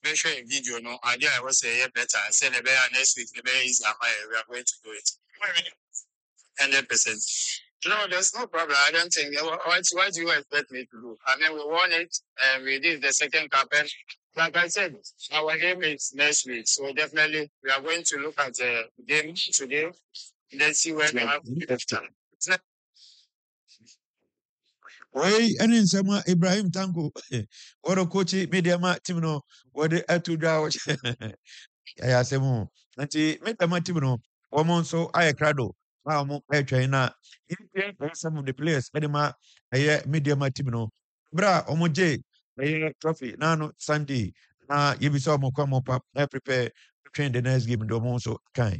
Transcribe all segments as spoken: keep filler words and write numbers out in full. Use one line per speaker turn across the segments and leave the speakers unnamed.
make sure in video no idea I was say better. I said the better next week, the better is we are going to do it. Hundred percent. No, there's no problem. I don't think. What, what do you expect me to do? I mean, we won it, and we did the second campaign. Like I said, our aim is next week, so definitely we are going to look at the game today. Let's see where we have left time.
Wei ene nsema Ibrahim Tanko woro coach media ma team no wode atudwa wo ya asemu nti media ma team no womo nso aye krado ma omo etwen na some of the players edema aye media ma team no bra omo je aye trophy na no Sunday na yebisa omo kwa mo pap na prepare to train the next game do omo nso kan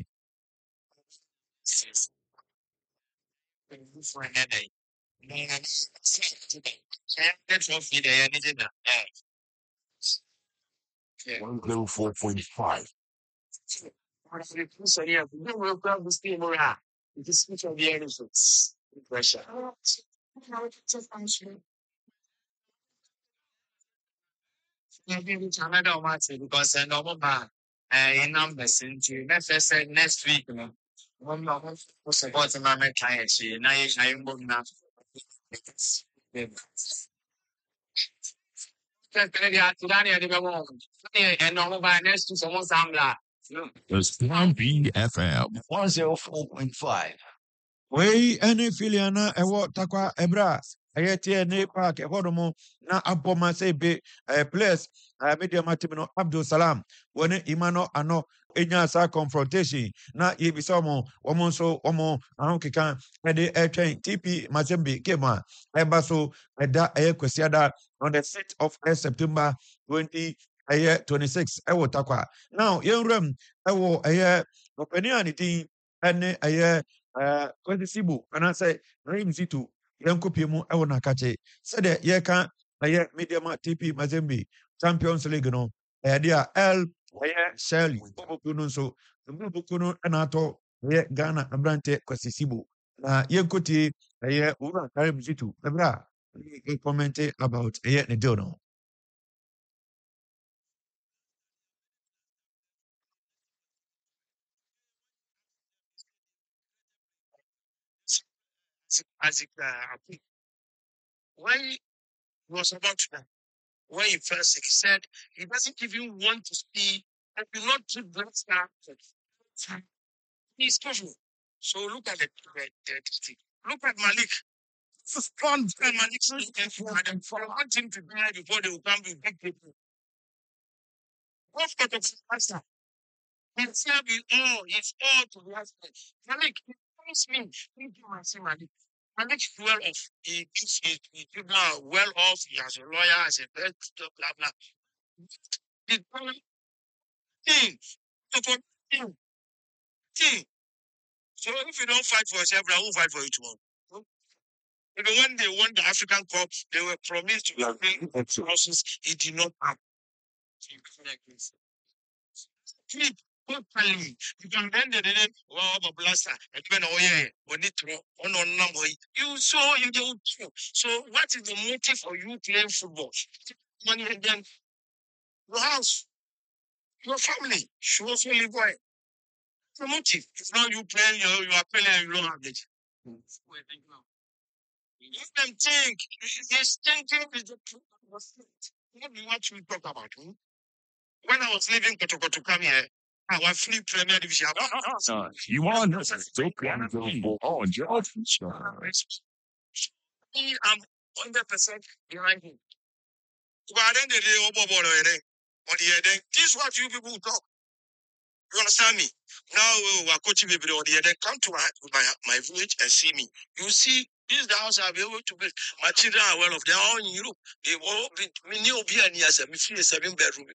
one oh four point five.
Because I know about in numbers into next next week. One more support my client. Now I am going now.
It's Plan B F M one oh four point five.
Wei ene filiana ewo takwa ebra ayete ne park ehodomo na aboma sebe players media team no Abdul Salam woni imano ano enya sa confrontation na yebisa mo womo nso womo ahon keka ede etwen T P Mazembe game a eba so eda eye kwasiada on the sixth of September twenty twenty-six ewo takwa now yenrem ewo eye openi aniti ene eye Uh, kwesi sibu ana say Rahim Zitu yankopie mu ewo na kache said ye kan aye mediama T P Mazembe Champions League no eh dia L aye Shelly bobokuno so bobokuno na ato ye Ghana abrante kwesi sibu na yankoti aye ura Rahim Zitu ebra he commented about aye ne deal no
As it, uh, when he was about to, when he first he said he doesn't even want to see and do not do black star. He's casual. So look at the, the, the, the look at Malik. This is fun. Malik and for want him to die before they will come with big people. What's got the master? He's all, he's all to the husband. Malik, he promised me, thank you, my son, Malik. Malik is well off. He thinks he's he, he, well off. He has a lawyer, has a bed, blah, blah. The thing, the thing, thing. So if you don't fight for yourself, I won't fight for you tomorrow. Even when they won the African Cup, they were promised to bring resources. He did not have. Sleep properly. Because then they didn't wow a blaster and when oh yeah, when it on on number you saw you don't know. So what is the motive for you playing football? Money and then your house, your family, should also live well. The motive. It's not you playing, you, you are playing and you don't have it. Let them think. This thinking is the truth. What do you want to talk about? Hmm? When I was leaving Kotoko to come here, I was free Premier Division.
Uh, you want to take one on George?
I'm one hundred percent behind him. So I then the day on the head. This is what you people talk. You understand me? Now we are coaching people on the head. Come to my, my my village and see me. You see, this is the house I'll be able to build. My children are well off. They're all in Europe. They've all been me new be and yes, me feel a seven bedroom.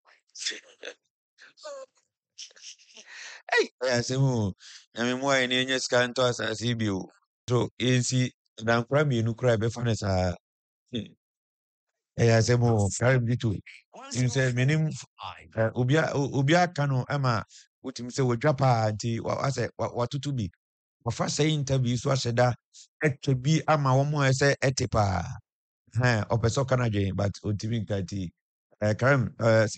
hey asemu na me mo ene nye ska nto asase bi o so ensi dan kra mi nu kra be fa ne sa eh asemu Rahim Zitu you say menim obia obia ka no ama utim se wodwa pa nti wa say watutu bi wafa say interview so ahyeda etwa bi ama wo mo ese ete pa ha opeso kana dwen but otimi nkati eh Rahim